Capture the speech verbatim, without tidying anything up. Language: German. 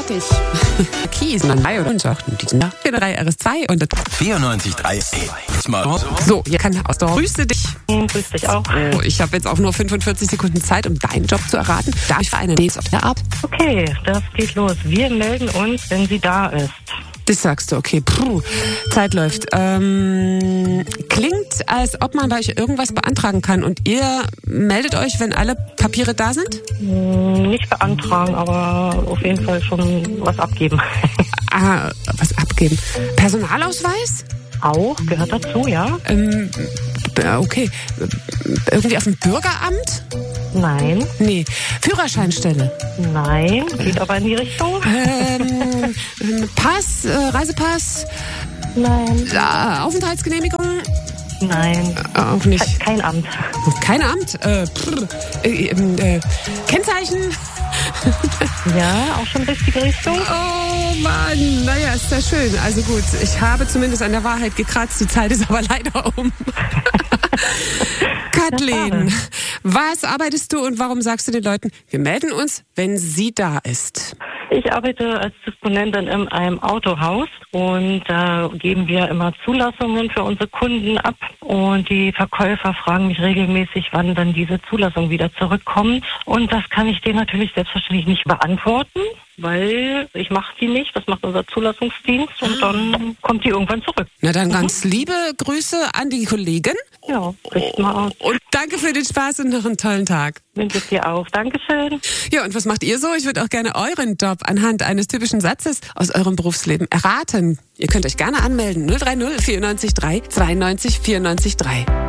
fertig. Kies, dann drei und sagten, die sind drei R S zwei und vierundneunzig Komma drei Smart. So, hier kann aus der Grüße dich. Grüß dich auch. Oh, ich habe jetzt auch nur fünfundvierzig Sekunden Zeit, um deinen Job zu erraten. Darf ich für eine Dates auf der Art? Okay, das geht los. Wir melden uns, wenn sie da ist. Das sagst du, okay. Puh, Zeit läuft. Ähm, klingt, als ob man bei euch irgendwas beantragen kann und ihr meldet euch, wenn alle Papiere da sind? Hm, Nicht beantragen, aber auf jeden Fall schon was abgeben. Ah, was abgeben? Personalausweis? Auch, gehört dazu, ja? Ähm, okay. Irgendwie auf dem Bürgeramt? Nein, Nee. Führerscheinstelle? nein, geht aber in die Richtung. Ähm, Pass, äh, Reisepass, Nein, äh, Aufenthaltsgenehmigung? nein, Auch nicht. kein Amt. Kein Amt? Äh, prr, äh, äh, Kennzeichen? Ja, auch schon richtige Richtung. Oh Mann, naja, ist ja schön. Also gut, ich habe zumindest an der Wahrheit gekratzt. Die Zeit ist aber leider um. Kathleen, was arbeitest du und warum sagst du den Leuten, wir melden uns, wenn sie da ist? Ich arbeite als Disponentin in einem Autohaus und da geben wir immer Zulassungen für unsere Kunden ab und die Verkäufer fragen mich regelmäßig, wann dann diese Zulassung wieder zurückkommt und das kann ich denen natürlich selbstverständlich nicht beantworten, weil ich mache die nicht, das macht unser Zulassungsdienst und dann kommt die irgendwann zurück. Na dann ganz liebe Grüße an die Kollegen. Ja, richt mal aus. Und danke für den Spaß und noch einen tollen Tag. Wünsche ich dir auch. Dankeschön. Ja, und was macht ihr so? Ich würde auch gerne euren Job anhand eines typischen Satzes aus eurem Berufsleben erraten. Ihr könnt euch gerne anmelden. null drei null vierundneunzig drei zweiundneunzig vierundneunzig drei.